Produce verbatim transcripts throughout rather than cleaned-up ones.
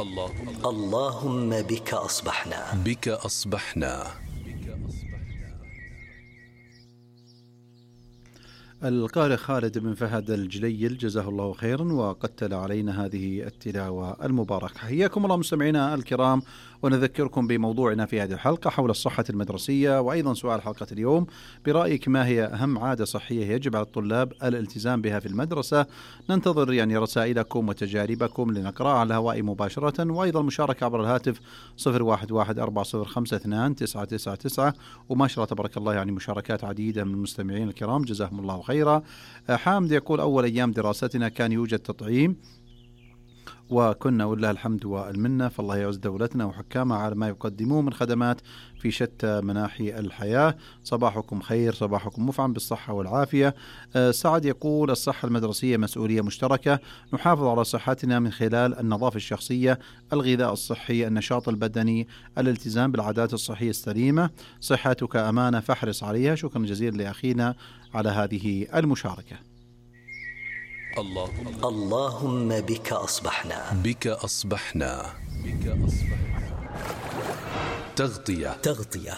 اللهم, اللهم بك أصبحنا بك أصبحنا. القارئ خالد بن فهد الجليل جزاه الله خيرا وقتل علينا هذه التلاوة المباركة. حياكم الله مستمعينا الكرام، ونذكركم بموضوعنا في هذه الحلقة حول الصحة المدرسية، وأيضا سؤال حلقة اليوم: برأيك ما هي أهم عادة صحية يجب على الطلاب الالتزام بها في المدرسة؟ ننتظر يعني رسائلكم وتجاربكم لنقرأها على الهواء مباشرة، وأيضا المشاركة عبر الهاتف صفر واحد واحد أربعة صفر خمسة اثنان تسعة تسعة تسعة. وما شاء الله تبارك الله يعني مشاركات عديدة من المستمعين الكرام جزاهم الله خيرا. حامد يقول: أول أيام دراستنا كان يوجد تطعيم وكنا ولله الحمد والمنة، فالله يعز دولتنا وحكامها على ما يقدموه من خدمات في شتى مناحي الحياة. صباحكم خير، صباحكم مفعم بالصحة والعافية. أه سعد يقول: الصحة المدرسية مسؤولية مشتركة، نحافظ على صحتنا من خلال النظافة الشخصية، الغذاء الصحي، النشاط البدني، الالتزام بالعادات الصحية السليمة. صحتك أمانة فاحرص عليها. شكرا جزيلا لأخينا على هذه المشاركة. اللهم, اللهم بك أصبحنا بك أصبحنا بك أصبحنا. تغطية تغطية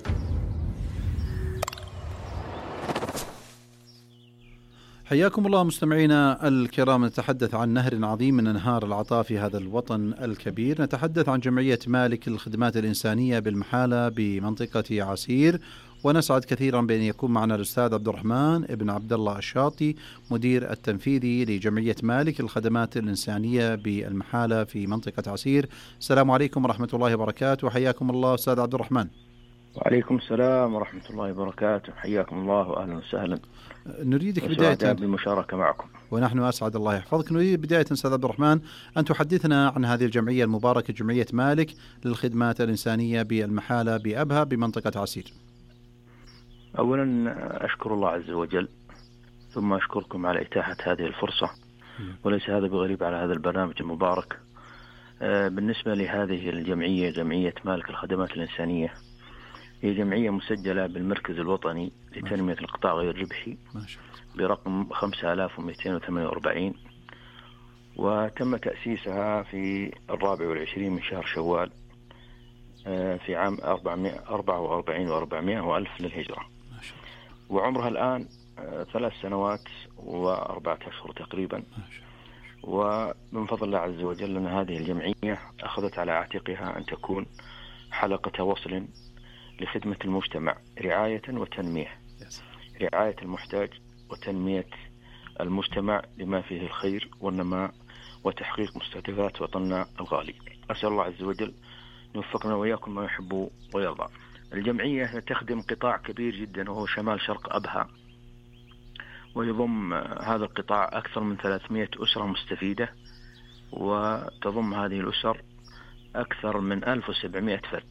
حياكم الله مستمعينا الكرام. نتحدث عن نهر عظيم من أنهار العطاء في هذا الوطن الكبير. نتحدث عن جمعية مالك للخدمات الإنسانية بالمحالة بمنطقة عسير، ونسعد كثيرا بأن يكون معنا الأستاذ عبد الرحمن ابن عبد الله الشاطي، مدير التنفيذي لجمعية مالك للخدمات الإنسانية بالمحالة في منطقة عسير. السلام عليكم ورحمة الله وبركاته، وحياكم الله أستاذ عبد الرحمن. وعليكم السلام ورحمة الله وبركاته، حياكم الله وأهلا وسهلا. نريدك بداية بالمشاركة معكم. ونحن أسعد، الله يحفظك. نريد بداية أستاذ عبد الرحمن أن تحدثنا عن هذه الجمعية المباركة، جمعية مالك للخدمات الإنسانية بالمحالة بأبها بمنطقة عسير. أولا أشكر الله عز وجل، ثم أشكركم على إتاحة هذه الفرصة، وليس هذا بغريب على هذا البرنامج المبارك. بالنسبة لهذه الجمعية، جمعية مالك الخدمات الإنسانية، هي جمعية مسجلة بالمركز الوطني لتنمية القطاع غير الربحي برقم خمسة آلاف ومئتين وثمانية وأربعين، وتم تأسيسها في الرابع والعشرين من شهر شوال في عام أربعة وأربعين وأربعمائة وألف للهجرة، وعمرها الآن ثلاث سنوات وأربعة أشهر تقريبا. ومن فضل الله عز وجل أن هذه الجمعية أخذت على عاتقها أن تكون حلقة وصل لخدمة المجتمع، رعاية وتنمية، رعاية المحتاج وتنمية المجتمع لما فيه الخير والنماء وتحقيق مستهدفات وطننا الغالي. أسأل الله عز وجل نوفقنا وإياكم ما يحب ويرضى. الجمعية تخدم قطاع كبير جدا وهو شمال شرق أبها، ويضم هذا القطاع أكثر من ثلاثمائة أسرة مستفيدة، وتضم هذه الأسر أكثر من ألف وسبعمائة فرد.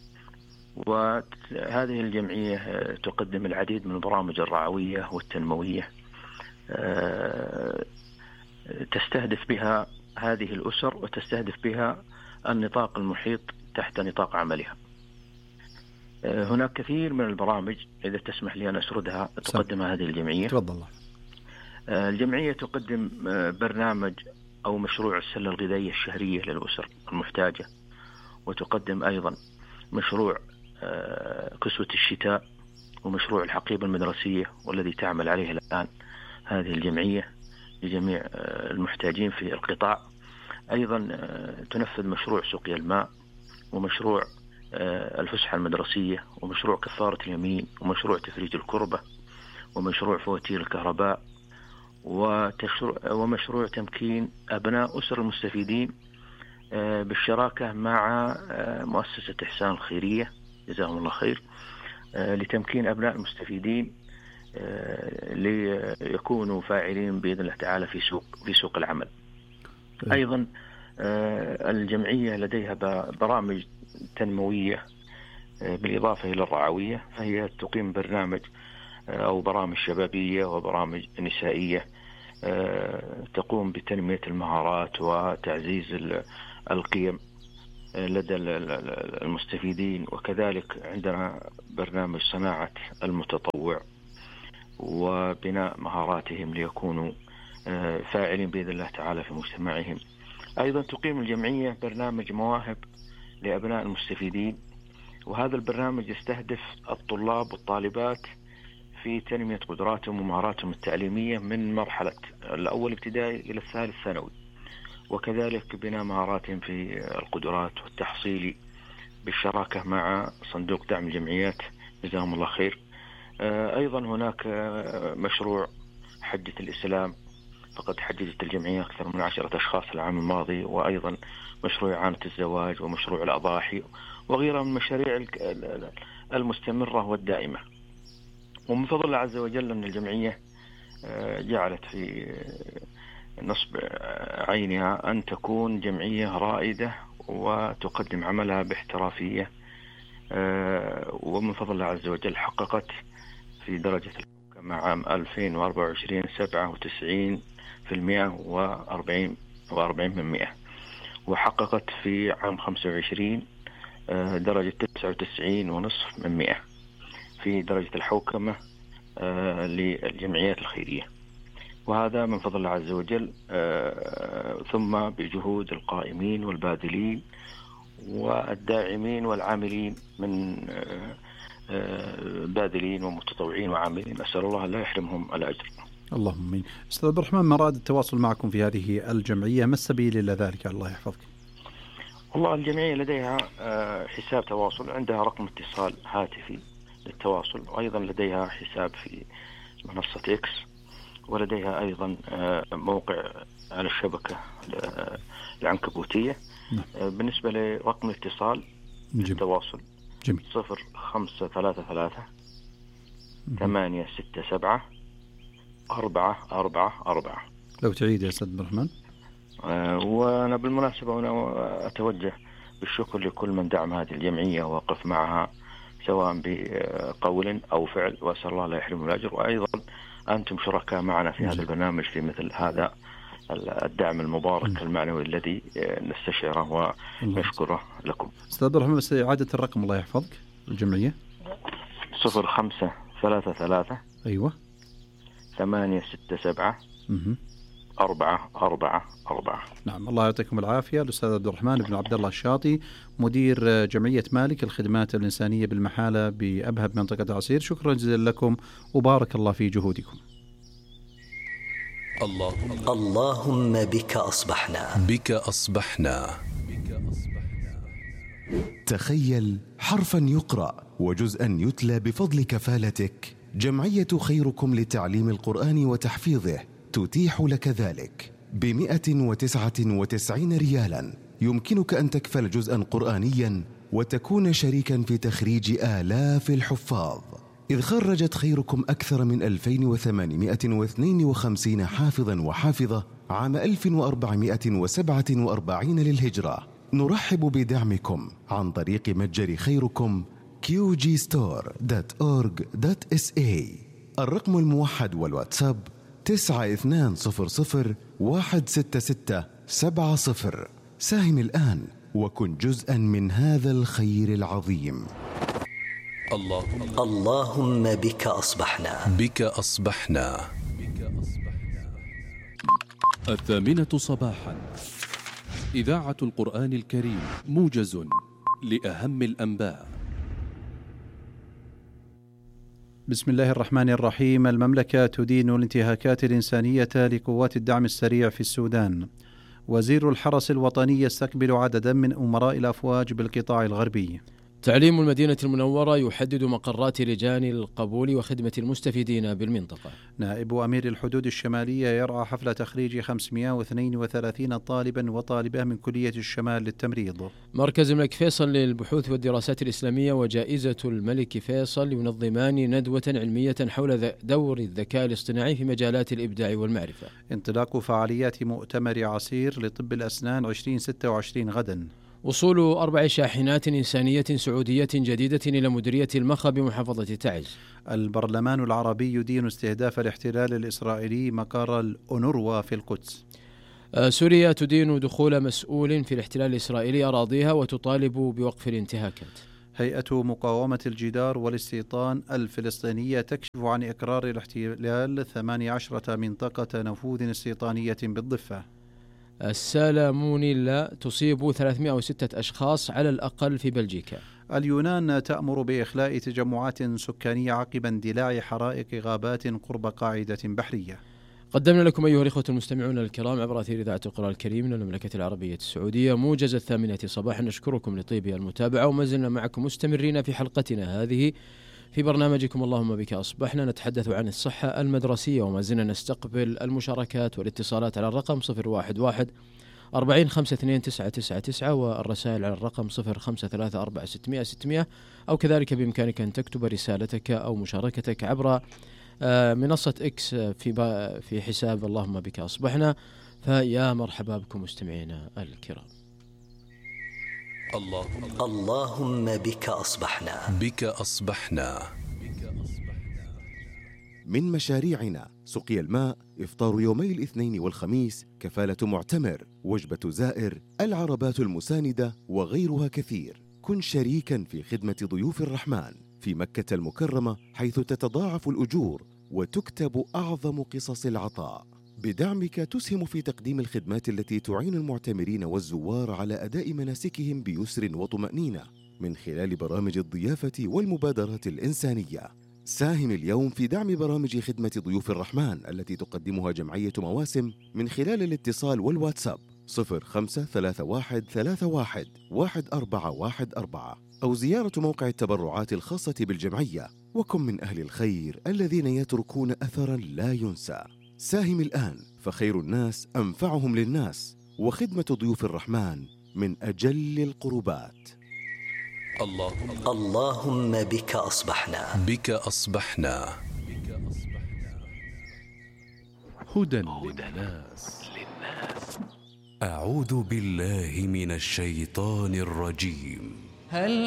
وهذه الجمعية تقدم العديد من البرامج الرعوية والتنموية تستهدف بها هذه الأسر وتستهدف بها النطاق المحيط تحت نطاق عملها. هناك كثير من البرامج إذا تسمح لي أن أسردها تقدمها هذه الجمعية. تفضل. الجمعية تقدم برنامج أو مشروع السلة الغذائية الشهرية للأسر المحتاجة، وتقدم أيضا مشروع كسوة الشتاء، ومشروع الحقيبة المدرسية والذي تعمل عليه الآن هذه الجمعية لجميع المحتاجين في القطاع. أيضا تنفذ مشروع سقيا الماء، ومشروع الفسحة المدرسية، ومشروع كفارة اليمين، ومشروع تفريج الكربة، ومشروع فواتير الكهرباء، ومشروع تمكين أبناء أسر المستفيدين بالشراكة مع مؤسسة إحسان الخيرية جزاهم الله خير، لتمكين أبناء المستفيدين ليكونوا فاعلين بإذن الله تعالى في سوق في سوق العمل. أيضا الجمعية لديها برامج تنموية بالإضافة إلى الرعوية، فهي تقيم برنامج أو برامج شبابية وبرامج نسائية تقوم بتنمية المهارات وتعزيز القيم لدى المستفيدين. وكذلك عندنا برنامج صناعة المتطوع وبناء مهاراتهم ليكونوا فاعلين بإذن الله تعالى في مجتمعهم. أيضا تقيم الجمعية برنامج مواهب لأبناء المستفيدين، وهذا البرنامج يستهدف الطلاب والطالبات في تنمية قدراتهم ومهاراتهم التعليمية من مرحلة الأول ابتدائي إلى الثالث ثانوي، وكذلك بناء مهاراتهم في القدرات والتحصيل بالشراكة مع صندوق دعم الجمعيات جزاهم الله خير. أيضا هناك مشروع حجة الإسلام، فقد حججت الجمعية أكثر من عشرة أشخاص العام الماضي، وأيضا مشروع إعانة الزواج ومشروع الأضاحي وغيرها من المشاريع المستمرة والدائمة. ومن فضل الله عز وجل أن الجمعية جعلت في نصب عينها أن تكون جمعية رائدة وتقدم عملها باحترافية، ومن فضل الله عز وجل حققت في درجة الحوكمة عام ألفين وأربعة وعشرين سبعة وتسعين في المئة وأربعين وأربعين من مئة، وحققت في عام خمسة وعشرين درجة تسعة وتسعين ونصف من مئة في درجة الحوكمة للجمعيات الخيرية، وهذا من فضل الله عز وجل، ثم بجهود القائمين والباذلين والداعمين والعاملين من باذلين ومتطوعين وعاملين، أسأل الله لا يحرمهم الأجر. اللهم امين. استاذ عبد الرحمن، ما أراد التواصل معكم في هذه الجمعية، ما السبيل إلى ذلك؟ الله يحفظك. والله الجمعية لديها حساب تواصل، عندها رقم اتصال هاتفي للتواصل، وأيضا لديها حساب في منصة إكس، ولديها أيضا موقع على الشبكة العنكبوتية. بالنسبة لرقم الاتصال للتواصل جميل. صفر خمسة ثلاثة ثلاثة ثمانية ستة سبعة أربعة أربعة أربعة. لو تعيد يا أستاذ عبد الرحمن. آه وأنا بالمناسبة أنا أتوجه بالشكر لكل من دعم هذه الجمعية ووقف معها سواء بقول أو فعل، وأسأل الله لا يحرم الأجر. وأيضا أنتم شركاء معنا في هذا البرنامج في مثل هذا الدعم المبارك المعنوي الذي نستشعره ونشكره لكم. أستاذ عبد الرحمن، بس إعادة الرقم الله يحفظك الجمعية. صفر خمسة ثلاثة ثلاثة أيوة ثمانية ستة سبعة أربعة أربعة أربعة. نعم، الله يعطيكم العافية. الأستاذ عبد الرحمن بن عبد الله الشاطي، مدير جمعية مالك الخدمات الإنسانية بالمحالة بأبها بمنطقة عسير، شكرا جزيلا لكم وبارك الله في جهودكم. اللهم اللهم بك أصبحنا بك أصبحنا. تخيل حرفا يقرأ وجزءا يتلى بفضل كفالتك. جمعية خيركم لتعليم القرآن وتحفيظه تتيح لك ذلك بمئة وتسعة وتسعين ريالا. يمكنك أن تكفل جزءا قرآنيا وتكون شريكا في تخريج آلاف الحفاظ، إذ خرجت خيركم أكثر من ألفين وثمانمئة واثنين وخمسين حافظا وحافظة عام ألف وأربعمئة وسبعة وأربعين للهجرة. نرحب بدعمكم عن طريق متجر خيركم كيو جي ستور دوت أورج دوت إس إيه. الرقم الموحد والواتساب تسعة اثنان صفر صفر واحد ستة ستة سبعة صفر. ساهم الآن وكن جزءا من هذا الخير العظيم. اللهم اللهم بك أصبحنا بك أصبحنا. الثامنة صباحا، إذاعة القرآن الكريم، موجز لأهم الأنباء. بسم الله الرحمن الرحيم. المملكة تدين الانتهاكات الإنسانية لقوات الدعم السريع في السودان. وزير الحرس الوطني يستقبل عددا من أمراء الأفواج بالقطاع الغربي. تعليم المدينة المنورة يحدد مقرات لجان القبول وخدمة المستفيدين بالمنطقة. نائب أمير الحدود الشمالية يرعى حفل تخريج خمسمئة واثنين وثلاثين طالبا وطالبة من كلية الشمال للتمريض. مركز الملك فيصل للبحوث والدراسات الإسلامية وجائزة الملك فيصل ينظمان ندوة علمية حول دور الذكاء الاصطناعي في مجالات الإبداع والمعرفة. انطلاق فعاليات مؤتمر عسير لطب الأسنان عشرين ستة وعشرين غدا. وصول أربع شاحنات إنسانية سعودية جديدة إلى مديرية المخا بمحافظة تعز. البرلمان العربي يدين استهداف الاحتلال الإسرائيلي مقر الأونروا في القدس. سوريا تدين دخول مسؤول في الاحتلال الإسرائيلي أراضيها وتطالب بوقف الانتهاكات. هيئة مقاومة الجدار والاستيطان الفلسطينية تكشف عن إقرار الاحتلال ثمانية عشرة منطقة نفوذ استيطانية بالضفة. السالمونيلا تصيب ثلاثمائة وستة أشخاص على الأقل في بلجيكا. اليونان تأمر بإخلاء تجمعات سكانية عقب اندلاع حرائق غابات قرب قاعدة بحرية. قدمنا لكم أيها الإخوة المستمعون الكرام عبر أثير إذاعة القرآن الكريم من المملكة العربية السعودية موجز الثامنة صباحا. نشكركم لطيب المتابعة، وما زلنا معكم مستمرين في حلقتنا هذه في برنامجكم اللهم بك أصبحنا، نتحدث عن الصحة المدرسية، وما زلنا نستقبل المشاركات والاتصالات على الرقم صفر واحد واحد أربعين خمسة اثنين تسعة تسعة تسعة، والرسائل على الرقم صفر خمسة ثلاثة أربعة ستمائة ستمائة، أو كذلك بإمكانك أن تكتب رسالتك أو مشاركتك عبر منصة إكس في في حساب اللهم بك أصبحنا. فيا مرحبا بكم مستمعينا الكرام. اللهم اللهم بك أصبحنا. بك أصبحنا. من مشاريعنا سقي الماء، إفطار يومي الاثنين والخميس، كفالة معتمر، وجبة زائر، العربات المساندة وغيرها كثير. كن شريكا في خدمة ضيوف الرحمن في مكة المكرمة، حيث تتضاعف الأجور وتكتب أعظم قصص العطاء. بدعمك تسهم في تقديم الخدمات التي تعين المعتمرين والزوار على أداء مناسكهم بيسر وطمأنينة من خلال برامج الضيافة والمبادرات الإنسانية. ساهم اليوم في دعم برامج خدمة ضيوف الرحمن التي تقدمها جمعية مواسم من خلال الاتصال والواتساب صفر خمسة ثلاثة واحد ثلاثة واحد واحد أربعة واحد أربعة، أو زيارة موقع التبرعات الخاصة بالجمعية. وكن من أهل الخير الذين يتركون أثرا لا ينسى. ساهم الآن، فخير الناس أنفعهم للناس، وخدمة ضيوف الرحمن من أجل القربات. اللهم اللهم بك أصبحنا. بك أصبحنا. هدى للناس. أعوذ بالله من الشيطان الرجيم. هل